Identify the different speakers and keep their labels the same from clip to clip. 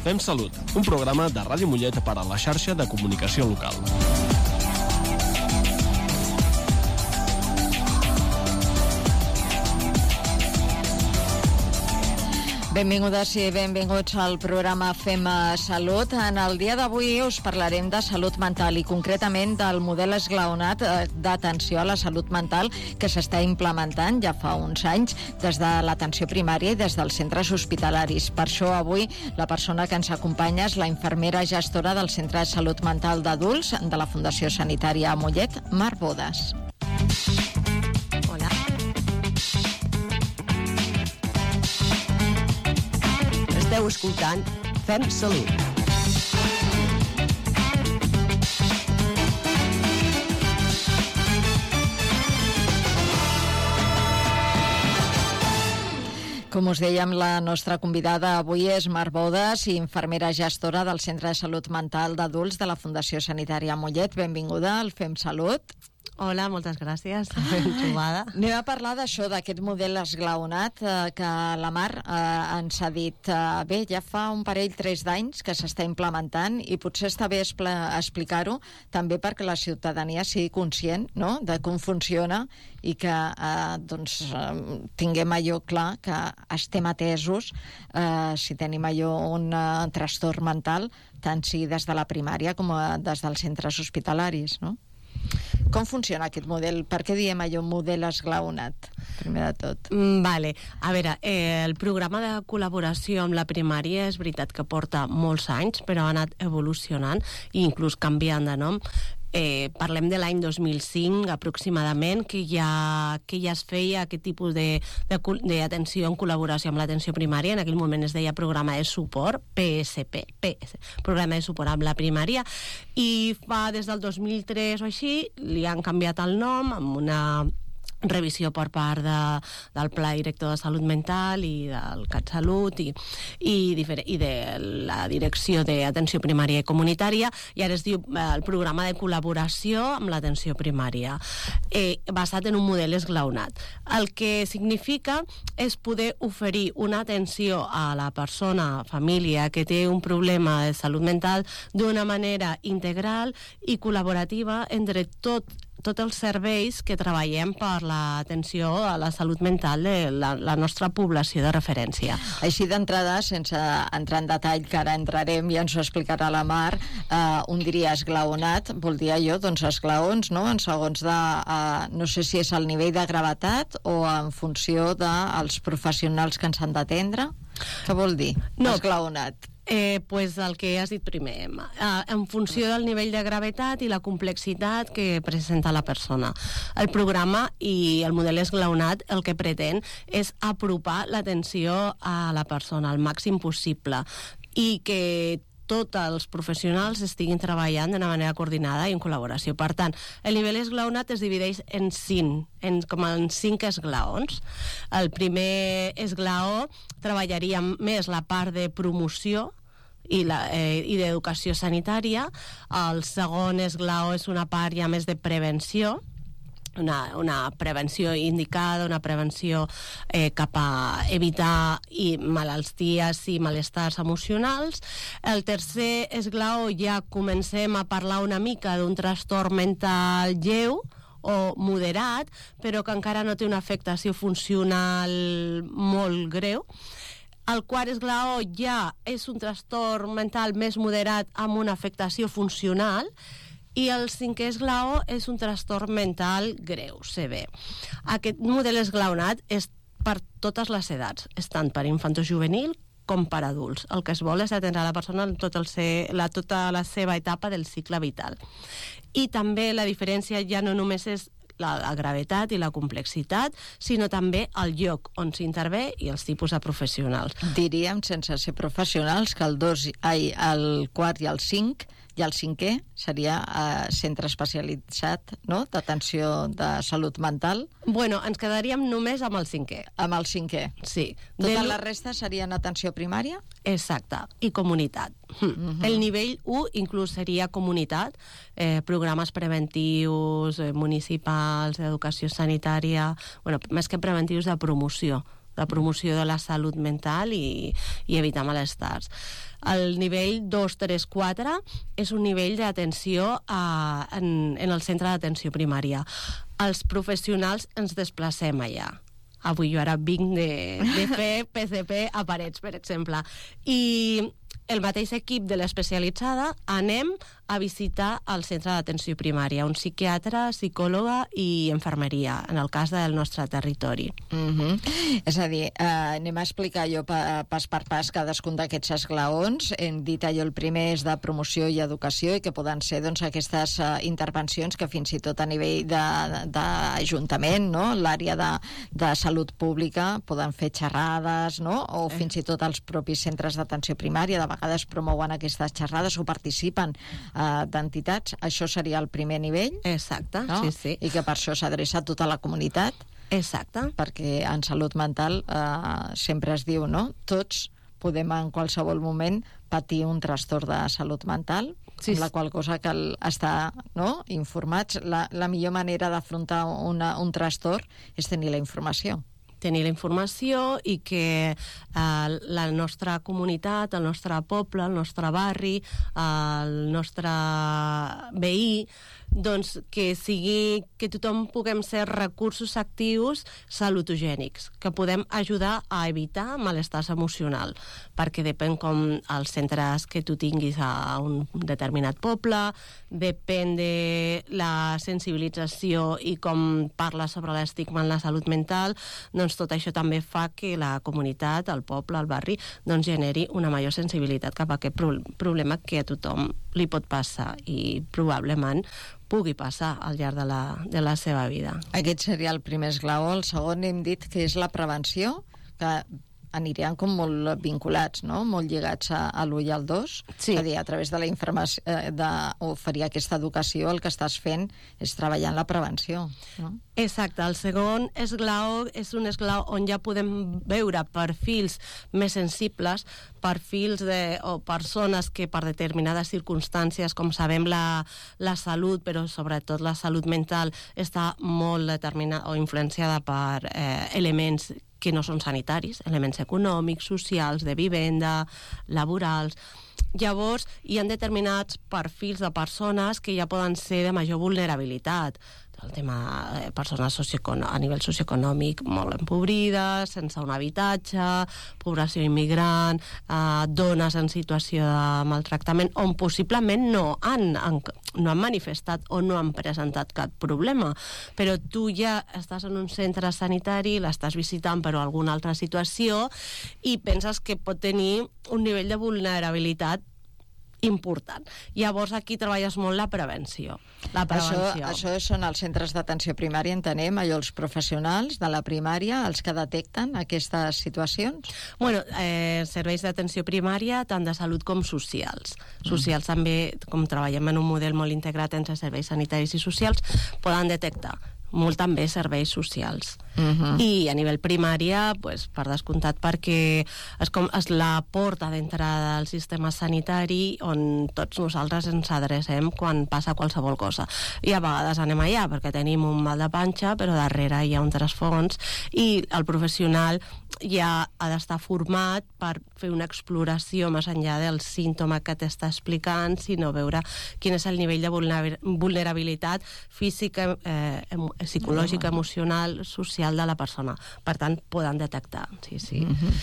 Speaker 1: Fem Salut, un programa de Ràdio Mollet per a la xarxa de comunicació local.
Speaker 2: Benvingudes i benvinguts al programa Fem Salut. En el dia d'avui us parlarem de salut mental i concretament del model esglaonat d'atenció a la salut mental que s'està implementant ja fa uns anys des de l'atenció primària i des dels centres hospitalaris. Per això avui la persona que ens acompanya és la infermera gestora del Centre de Salut Mental d'Adults de la Fundació Sanitària Mollet, Mar Bodas.
Speaker 3: Esteu escoltant Fem Salut.
Speaker 2: Com us dèiem, la nostra convidada avui és Mar Bodas, infermera gestora del Centre de Salut Mental d'Adults de la Fundació Sanitària Mollet. Benvinguda al Fem Salut.
Speaker 3: Hola, moltes gràcies. Ben trobada.
Speaker 2: Anem a parlar d'això, d'aquest model esglaonat que la Mar ens ha dit. Bé, ja fa un parell, 3 d'anys que s'està implementant i potser està bé explicar-ho també perquè la ciutadania sigui conscient, no?, de com funciona i que tinguem allò clar, que estem atesos si tenim allò un trastorn mental, tant sigui des de la primària com des dels centres hospitalaris, no? Com funciona aquest model? Per què diem allò model esglaonat, primer de tot?
Speaker 3: Vale. A veure, el programa de col·laboració amb la primària és veritat que porta molts anys, però ha anat evolucionant i inclús canviant de nom. Parlem de l'any 2005 aproximadament, que ja es feia aquest tipus d'atenció en col·laboració amb l'atenció primària. En aquell moment es deia programa de suport, PSP, programa de suport amb la primària, i fa des del 2003 o així li han canviat el nom amb una revisió per part del Pla Director de Salut Mental i del CatSalut i de la Direcció d'Atenció Primària i Comunitària, i ara es diu el programa de col·laboració amb l'atenció primària, basat en un model esglaonat. El que significa és poder oferir una atenció a la persona, família, que té un problema de salut mental d'una manera integral i col·laborativa entre tots els serveis que treballem per l'atenció a la salut mental de la nostra població de referència.
Speaker 2: Així d'entrada, sense entrar en detall, que ara entrarem i ens ho explicarà la Mar, un diria esglaonat, vol dir allò, doncs esglaons, no?, en segons de, no sé si és el nivell de gravetat o en funció dels professionals que ens han d'atendre. Què vol dir, esglaonat?
Speaker 3: Pues el que has dit primer, en funció del nivell de gravetat i la complexitat que presenta la persona. El programa i el model esglaonat el que pretén és apropar l'atenció a la persona al màxim possible i que tots els professionals estiguin treballant d'una manera coordinada i en col·laboració. Per tant, el nivell esglaonat es divideix en 5 esglaons. El primer esglaó treballaria més la part de promoció i d'educació sanitària. El segon esglaó és una part ja més de prevenció, una prevenció indicada, una prevenció cap a evitar malalties i malestars emocionals. El tercer esglaó ja comencem a parlar una mica d'un trastorn mental lleu o moderat, però que encara no té una afectació funcional molt greu. El quart esglaó ja és un trastorn mental més moderat amb una afectació funcional, i el cinquè esglaó és un trastorn mental greu, sever. Aquest model esglaonat és per totes les edats, és tant per infantojuvenil com per adults. El que es vol és atendre a la persona en tota la seva etapa del cicle vital. I també la diferència ja no només és la gravetat i la complexitat, sinó també el lloc on s'intervé i els tipus de professionals.
Speaker 2: Diríem, sense ser professionals, que el quart i el 5 i el 5è seria centre especialitzat, no?, d'atenció de salut mental.
Speaker 3: Bueno, ens quedaríem només amb el 5è.
Speaker 2: Amb el 5è.
Speaker 3: Sí.
Speaker 2: Tota la resta serien atenció primària?
Speaker 3: Exacte, i comunitat. El nivell 1 inclús seria comunitat, programes preventius, municipals, d'educació sanitària, bueno, més que preventius, de promoció de promoció de la salut mental i evitar malestars. El nivell 2, 3, 4 és un nivell d'atenció en el centre d'atenció primària. Els professionals ens desplacem allà. Avui jo ara vinc de fer PCP a Parets, per exemple. I el mateix equip de l'especialitzada anem a visitar el centre d'atenció primària, un psiquiatre, psicòloga i infermeria, en el cas del nostre territori.
Speaker 2: És a dir, anem a explicar allò pas per pas cadascun d'aquests esglaons. Hem dit allò, el primer és de promoció i educació, i que poden ser aquestes intervencions que fins i tot a nivell d'Ajuntament, no? L'àrea de salut pública, poden fer xerrades, no? O fins i tot els propis centres d'atenció primària de vegades promouen aquestes xerrades o participen d'entitats. Això seria el primer nivell.
Speaker 3: Exacte,
Speaker 2: no?
Speaker 3: sí.
Speaker 2: I que per això s'adreça a tota la comunitat.
Speaker 3: Exacte.
Speaker 2: Perquè en salut mental sempre es diu, no? Tots podem en qualsevol moment patir un trastorn de salut mental, amb la qual cosa cal estar informats. La millor manera d'afrontar un trastorn és tenir la informació.
Speaker 3: Tenir la informació i que la nostra comunitat, el nostre poble, el nostre barri, el nostre veí, doncs que tothom puguem ser recursos actius salutogènics, que podem ajudar a evitar malestars emocional, perquè depèn com els centres que tu tinguis a un determinat poble, depèn de la sensibilització i com parla sobre l'estigma en la salut mental, doncs tot això també fa que la comunitat, el poble, el barri, doncs generi una major sensibilitat cap a aquest problema que a tothom li pot passar i probablement pugui passar al llarg de la seva vida.
Speaker 2: Aquest seria el primer esglaó. El segon hem dit que és la prevenció, que anirien com molt vinculats, no? Molt lligats a l'1 i al 2.
Speaker 3: Sí.
Speaker 2: És a dir, a través de la informació, d'oferir aquesta educació, el que estàs fent és treballar en la prevenció, no?
Speaker 3: Exacte. El segon esglaó és un esglaó on ja podem veure perfils més sensibles, perfils o persones que per determinades circumstàncies, com sabem la salut, però sobretot la salut mental, està molt determinada o influenciada per elements que no són sanitaris, elements econòmics, socials, de vivenda, laborals. Llavors, hi ha determinats perfils de persones que ja poden ser de major vulnerabilitat. El tema de persones a nivell socioeconòmic molt empobrides, sense un habitatge, població immigrant, dones en situació de maltractament, on possiblement no han manifestat o no han presentat cap problema, però tu ja estàs en un centre sanitari, l'estàs visitant per alguna altra situació i penses que pot tenir un nivell de vulnerabilitat important. Llavors aquí treballes molt la prevenció.
Speaker 2: Això són els centres d'atenció primària, entenem, allò els professionals de la primària, els que detecten aquestes situacions?
Speaker 3: Bueno, serveis d'atenció primària, tant de salut com socials. Socials també, com treballem en un model molt integrat entre serveis sanitaris i socials, poden detectar molt també serveis socials. I a nivell primària, per descomptat, perquè és la porta d'entrada al sistema sanitari on tots nosaltres ens adrecem quan passa qualsevol cosa. I a vegades anem allà perquè tenim un mal de panxa, però darrere hi ha un trasfons i el professional ja ha d'estar format per fer una exploració més enllà del símptoma que t'està explicant, sinó veure quin és el nivell de vulnerabilitat física, psicològica, emocional, social de la persona. Per tant, poden detectar. Sí.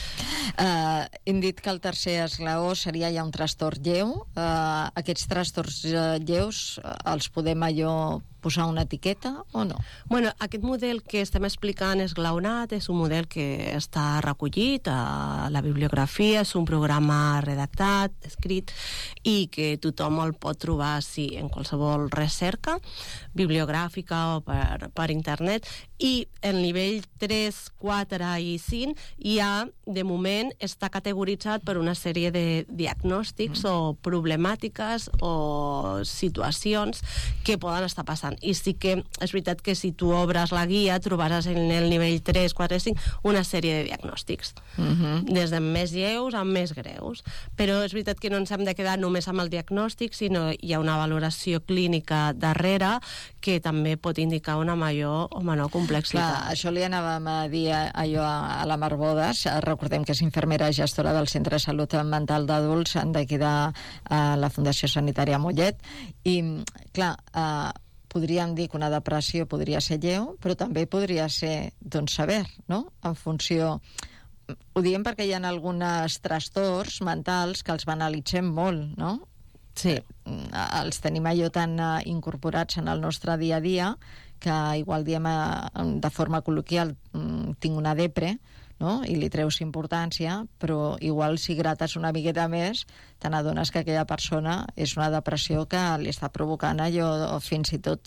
Speaker 2: Hem dit que el tercer esglaó seria ja un trastorn lleu. Aquests trastorns lleus els podem posar una etiqueta o no?
Speaker 3: Bueno, aquest model que estem explicant esglaonat és un model que està recollit a la bibliografia, és un programa redactat, escrit, i que tothom el pot trobar en qualsevol recerca bibliogràfica o per internet. I el nivell 3, 4 i 5 ja, de moment, està categoritzat per una sèrie de diagnòstics o problemàtiques o situacions que poden estar passant. important. I sí que és veritat que si tu obres la guia trobaràs en el nivell 3, 4, 5 una sèrie de diagnòstics, des de més lleus a més greus. Però és veritat que no ens hem de quedar només amb el diagnòstic, sinó hi ha una valoració clínica darrere que també pot indicar una major o menor complexitat.
Speaker 2: Clar, això li anàvem a dir allò a la Mar Bodas. Recordem que és infermera gestora del Centre de Salut Mental d'Adults d'aquí de la Fundació Sanitària Mollet. I, clar, podríem dir que una depressió podria ser lleu, però també podria ser, doncs, sever, no? En funció... Ho diem perquè hi ha alguns trastorns mentals que els banalitzem molt, no?
Speaker 3: Sí.
Speaker 2: Els tenim allò tan incorporats en el nostre dia a dia que igual diem de forma col·loquial tinc una depre, no? I li treus importància, però igual si grates una miqueta més te n'adones que aquella persona és una depressió que li està provocant allò fins i tot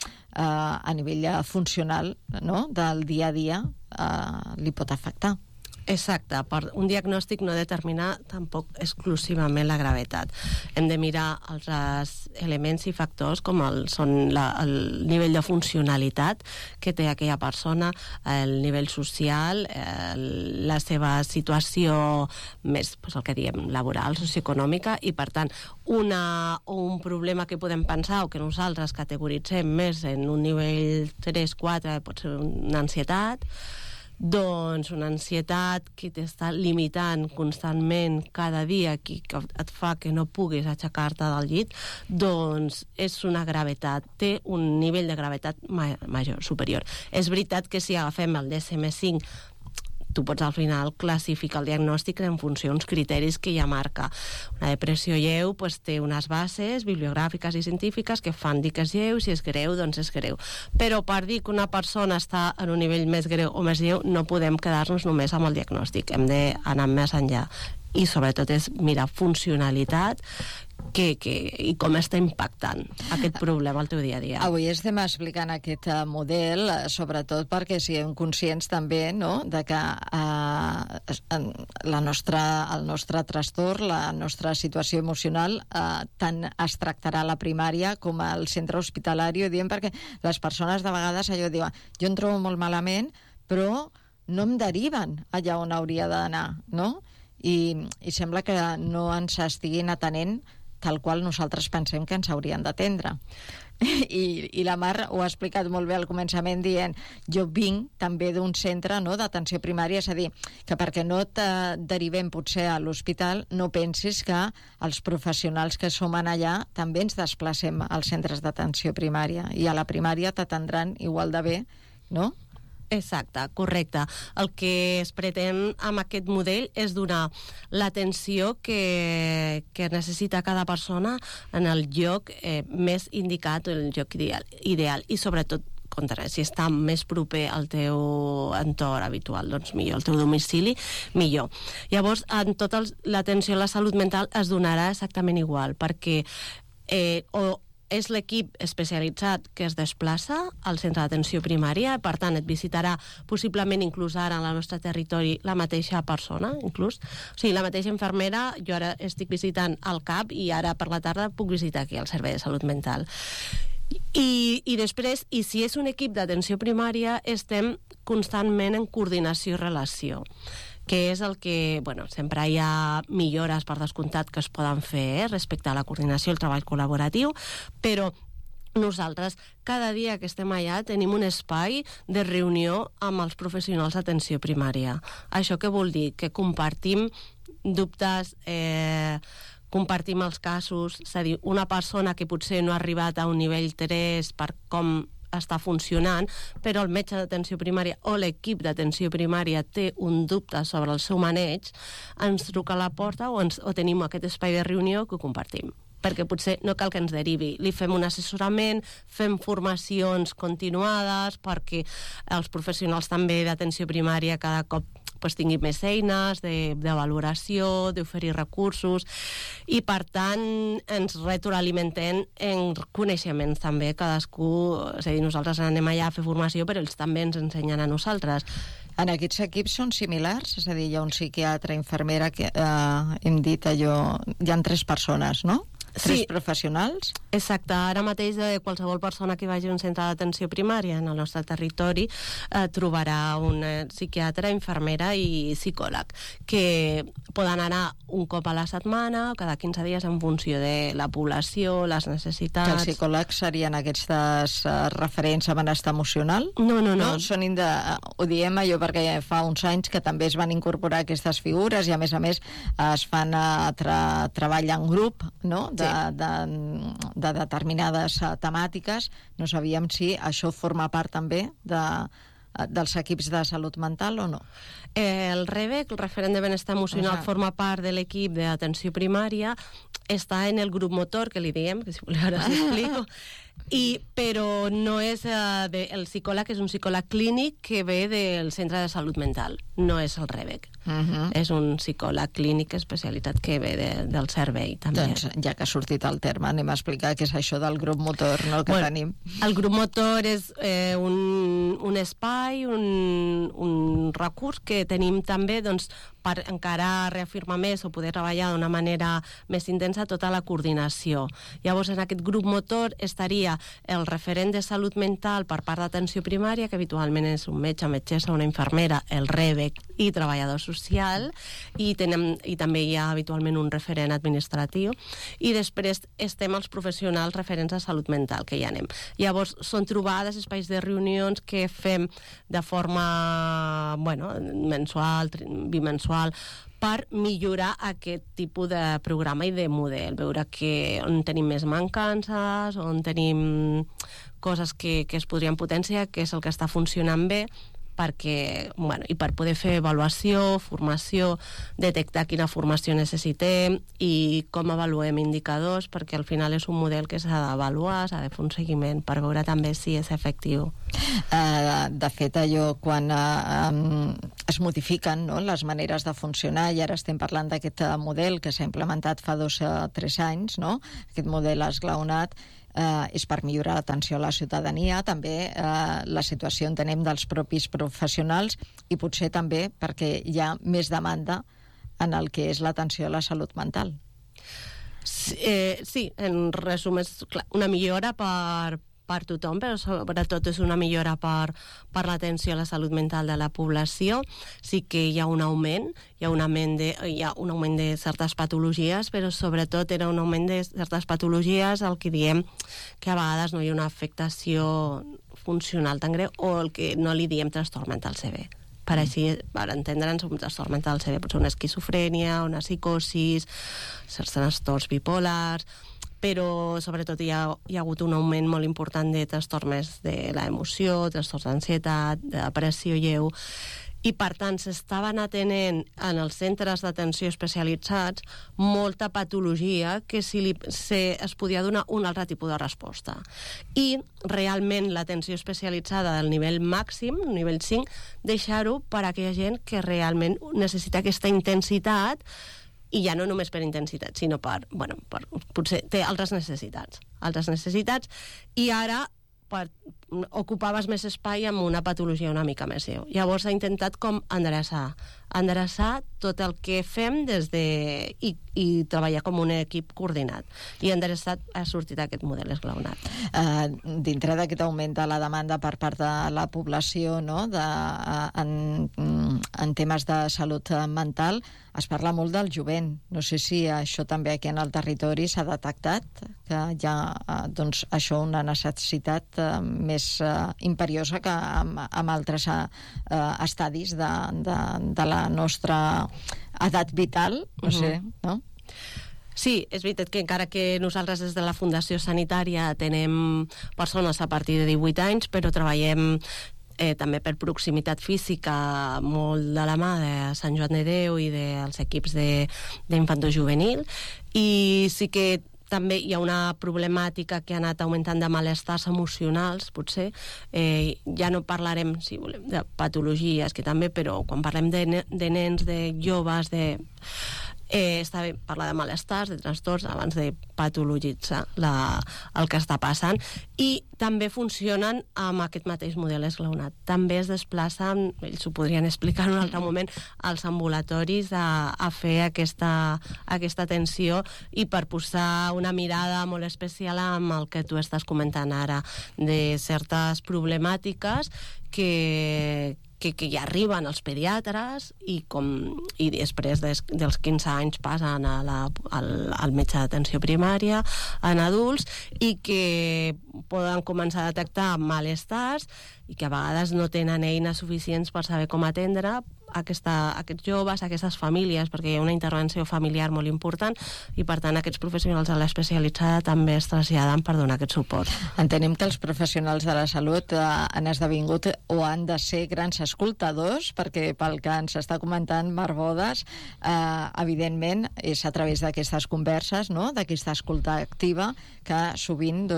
Speaker 2: a nivell funcional, no? Del dia a dia li pot afectar.
Speaker 3: Exacte, un diagnòstic no determina tampoc exclusivament la gravetat. Hem de mirar els elements i factors com són el nivell de funcionalitat que té aquella persona, el nivell social, la seva situació més, el que diem, laboral, socioeconòmica, i per tant un problema que podem pensar o que nosaltres categoritzem més en un nivell 3-4 pot ser una ansietat. Doncs una ansietat que t'està limitant constantment cada dia, que et fa que no puguis aixecar-te del llit, doncs és una gravetat, té un nivell de gravetat major, superior. És veritat que si agafem el DSM-5 tu pots al final classificar el diagnòstic en funció d'uns criteris que ja marca. Una depressió lleu té unes bases bibliogràfiques i científiques que fan dir que és lleu, si és greu, doncs és greu. Però per dir que una persona està en un nivell més greu o més lleu, no podem quedar-nos només amb el diagnòstic, hem d'anar més enllà. I sobretot és mirar funcionalitat i com està impactant aquest problema al teu dia a dia.
Speaker 2: Avui estem explicant aquest model, sobretot perquè siguem conscients també, no?, de que el nostre trastorn, la nostra situació emocional, tant es tractarà a la primària com al centre hospitalari, ho diem perquè les persones de vegades allò diuen, jo em trobo molt malament, però no em deriven allà on hauria d'anar, no? I sembla que no ens estiguin atenent tal qual nosaltres pensem que ens haurien d'atendre. I la Mar ho ha explicat molt bé al començament dient, jo vinc també d'un centre, no?, d'atenció primària, és a dir, que perquè no et derivem potser a l'hospital no pensis que els professionals que som allà també ens desplacem als centres d'atenció primària, i a la primària t'atendran igual de bé, no?
Speaker 3: Exacte, correcte. El que es pretén amb aquest model és donar l'atenció que necessita cada persona en el lloc més indicat, el lloc ideal, i sobretot si està més proper al teu entorn habitual, doncs millor, al teu domicili, millor. Llavors, en tota l'atenció a la salut mental es donarà exactament igual, perquè és l'equip especialitzat que es desplaça al centre d'atenció primària, per tant et visitarà possiblement inclús ara en el nostre territori la mateixa persona, inclús. O sigui, la mateixa infermera, jo ara estic visitant al CAP i ara per la tarda puc visitar aquí al Servei de Salut Mental. I després, i si és un equip d'atenció primària, estem constantment en coordinació i relació, que és el que, sempre hi ha millores per descomptat que es poden fer respecte a la coordinació i el treball col·laboratiu, però nosaltres cada dia que estem allà tenim un espai de reunió amb els professionals d'atenció primària. Això què vol dir? Que compartim dubtes, compartim els casos, és a dir, una persona que potser no ha arribat a un nivell 3 per com està funcionant, però el metge d'atenció primària o l'equip d'atenció primària té un dubte sobre el seu maneig, ens truca a la porta o tenim aquest espai de reunió que ho compartim. Perquè potser no cal que ens derivi. Li fem un assessorament, fem formacions continuades perquè els professionals també d'atenció primària cada cop tingui més eines de valoració, d'oferir recursos, i per tant ens retroalimentem en coneixements també, cadascú, és a dir, nosaltres anem allà a fer formació, però ells també ens ensenyen a nosaltres.
Speaker 2: En aquests equips són similars? És a dir, hi ha un psiquiatre, infermera, que hem dit allò, hi ha 3 persones, no? 3 professionals?
Speaker 3: Exacte. Ara mateix qualsevol persona que vagi a un centre d'atenció primària en el nostre territori trobarà un psiquiatre, infermera i psicòleg que poden anar un cop a la setmana o cada 15 dies en funció de la població, les necessitats...
Speaker 2: Que els psicòlegs serien aquestes referents a benestar emocional?
Speaker 3: No.
Speaker 2: Són ho diem allò perquè fa uns anys que també es van incorporar aquestes figures i a més es fan treball en grup, no?, de determinades temàtiques. No sabíem si això forma part també dels equips de salut mental o no.
Speaker 3: El REBEC, el referent de benestar emocional, forma part de l'equip d'atenció primària, està en el grup motor, que li diem, que si voleu ara us explico, però no és... el psicòleg és un psicòleg clínic que ve del centre de salut mental, no és el REBEC. És un psicòleg clínic especialitzat que ve del servei, també.
Speaker 2: Doncs, ja que ha sortit el terme, anem a explicar què és això del grup motor, no, que tenim.
Speaker 3: El grup motor és un espai, un recurs que tenim també per encara reafirmar més o poder treballar d'una manera més intensa tota la coordinació. Llavors, en aquest grup motor estaria el referent de salut mental per part d'atenció primària, que habitualment és un metge, metgessa, una infermera, el REBEC i treballador social, i també hi ha habitualment un referent administratiu, i després estem els professionals referents de salut mental, que ja anem. Llavors, són trobades, espais de reunions que fem de forma mensual, bimensual, per millorar aquest tipus de programa i de model, veure on tenim més mancances, on tenim coses que es podrien potenciar, què és el que està funcionant bé, i per poder fer avaluació, formació, detectar quina formació necessitem i com avaluem indicadors, perquè al final és un model que s'ha d'avaluar, s'ha de fer un seguiment per veure també si és efectiu.
Speaker 2: De fet, quan es modifiquen les maneres de funcionar, i ara estem parlant d'aquest model que s'ha implementat fa 2 o 3 anys, aquest model esglaonat, és per millorar l'atenció a la ciutadania, també la situació entenem dels propis professionals i potser també perquè hi ha més demanda en el que és l'atenció a la salut mental.
Speaker 3: Sí, en resum és una millora per tothom, però sobretot és una millora per l'atenció a la salut mental de la població. Sí que hi ha un augment, hi ha un augment de certes patologies, però sobretot era un augment de certes patologies, el que diem que a vegades no hi ha una afectació funcional tan greu, o el que no li diem trastorn mental sever. Per així, per entendre'ns, un trastorn mental sever pot ser una esquizofrènia, una psicosis, certs trastorns bipolars, però sobretot hi ha hagut un augment molt important de trastorns de l'emoció, trastorns d'ansietat, de depressió lleu, i per tant s'estaven atenent en els centres d'atenció especialitzats molta patologia que es podia donar un altre tipus de resposta. I realment l'atenció especialitzada del nivell màxim, nivell 5, deixar-ho per a aquella gent que realment necessita aquesta intensitat, i ja no només per intensitat, sinó potser té altres necessitats, i ara ocupaves més espai amb una patologia una mica més lleu. Llavors s'ha intentat com endreçar tot el que fem i treballar com un equip coordinat. I endreçat ha sortit aquest model esglaonat.
Speaker 2: Dintre d'aquest augment de la demanda per part de la població, en temes de salut mental, es parla molt del jovent. No sé si això també aquí en el territori s'ha detectat, que hi ha això una necessitat més imperiosa que amb altres estadis de la nostra edat vital, no sé, no?
Speaker 3: Sí, és veritat que encara que nosaltres des de la Fundació Sanitària tenem persones a partir de 18 anys, però treballem també per proximitat física molt de la mà de Sant Joan de Déu i dels equips d'infantojuvenil, i sí que també hi ha una problemàtica que ha anat augmentant de malestars emocionals, potser. Ja no parlarem, si volem, de patologies, que també, però quan parlem de nens, de joves, Està bé parlar de malestars, de trastorns, abans de patologitzar el que està passant, i també funcionen amb aquest mateix model esglaonat. També es desplacen, ells ho podrien explicar en un altre moment, als ambulatoris a fer aquesta atenció i per posar una mirada molt especial amb el que tu estàs comentant ara, de certes problemàtiques que ja arriben als pediatres i després dels 15 anys passen al metge d'atenció primària en adults i que poden començar a detectar malestars i que a vegades no tenen eines suficients per saber com atendre aquests joves, aquestes famílies, perquè hi ha una intervenció familiar molt important i, per tant, aquests professionals de l'especialitzada també es traslladen per donar aquest suport.
Speaker 2: Entenem que els professionals de la salut han esdevingut o han de ser grans escoltadors, perquè pel que ens està comentant Marc Bodas, evidentment és a través d'aquestes converses, no?, d'aquesta escolta activa, que sovint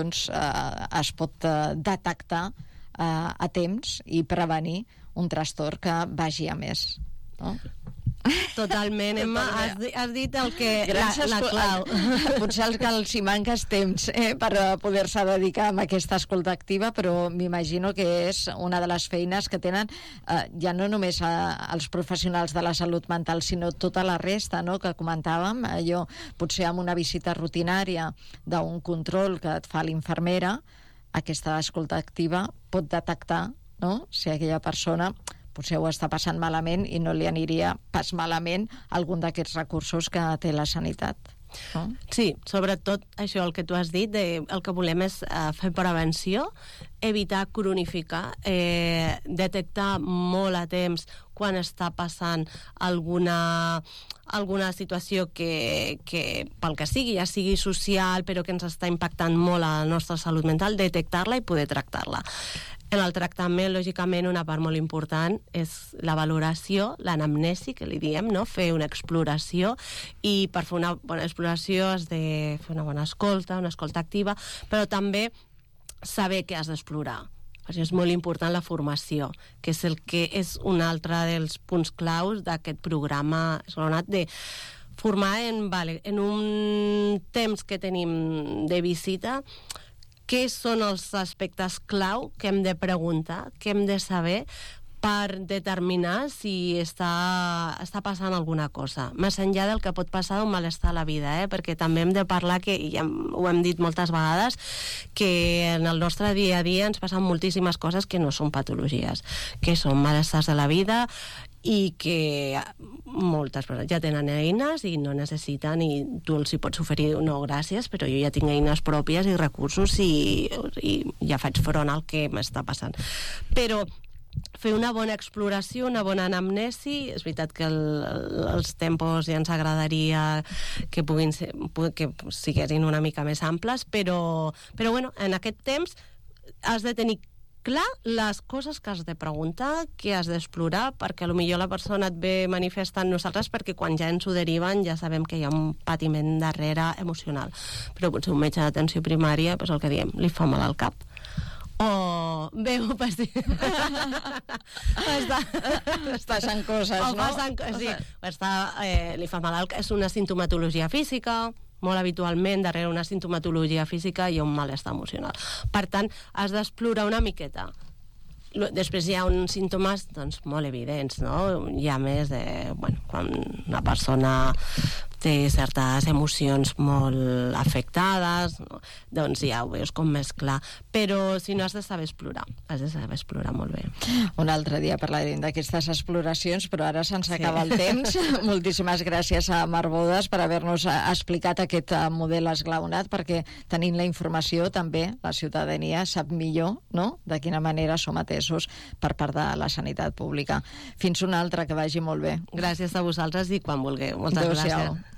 Speaker 2: es pot detectar a temps i prevenir un trastorn que vagi a més, no?
Speaker 3: Totalment, Emma, has dit la clau.
Speaker 2: Potser que els hi manques temps per poder-se dedicar a aquesta escolta activa, però m'imagino que és una de les feines que tenen ja no només els professionals de la salut mental, sinó tota la resta, no?, que comentàvem, allò, potser amb una visita rutinària d'un control que et fa l'infermera, aquesta escolta activa pot detectar, no?, si aquella persona potser ho està passant malament i no li aniria pas malament algun d'aquests recursos que té la sanitat. No?
Speaker 3: Sí, sobretot això, el que tu has dit, el que volem és fer prevenció, evitar cronificar, detectar molt a temps quan està passant alguna situació que pel que sigui, ja sigui social, però que ens està impactant molt a la nostra salut mental, detectar-la i poder tractar-la. En el tractament, lògicament, una part molt important és la valoració, l'anamnesi, que li diem, no?, fer una exploració, i per fer una bona exploració has de fer una bona escolta, una escolta activa, però també saber què has d'explorar. Per això és molt important la formació, que és el que és un altre dels punts claus d'aquest programa esglaonat, de formar en un temps que tenim de visita, què són els aspectes clau que hem de preguntar, que hem de saber per determinar si està passant alguna cosa, més enllà del que pot passar d'un malestar a la vida, perquè també hem de parlar, que ja ho hem dit moltes vegades, que en el nostre dia a dia ens passen moltíssimes coses que no són patologies, que són malestars de la vida i que moltes persones ja tenen eines i no necessiten, i tu els hi pots oferir, no, gràcies, però jo ja tinc eines pròpies i recursos i ja faig front al que m'està passant. Però fer una bona exploració, una bona anamnesi, és veritat que els tempos ja ens agradaria que siguessin una mica més amples, però bueno, en aquest temps has de tenir clar les coses que has de preguntar, que has d'explorar, perquè potser la persona et ve manifestant nosaltres, perquè quan ja ens ho deriven ja sabem que hi ha un patiment darrere emocional. Però potser un metge d'atenció primària, doncs el que diem, li fa mal al cap. O veu
Speaker 2: passen coses, no?
Speaker 3: Sí, li fa mal al cap, és una sintomatologia física. Molt habitualment, darrere una sintomatologia física hi ha un malestar emocional. Per tant, has d'explorar una miqueta. Després hi ha uns símptomes molt evidents, no? Hi ha més de... quan una persona té certes emocions molt afectades, no? Doncs ja ho veus com més clar. Però si no, has de saber explorar molt bé.
Speaker 2: Un altre dia parlarem d'aquestes exploracions, però ara se'ns acaba el temps. Moltíssimes gràcies a Marc Bodas per haver-nos explicat aquest model esglaonat, perquè tenint la informació també la ciutadania sap millor, no?, de quina manera som atesos per part de la sanitat pública. Fins una altra, que vagi molt bé.
Speaker 3: Gràcies a vosaltres i quan vulgueu. Moltes gràcies.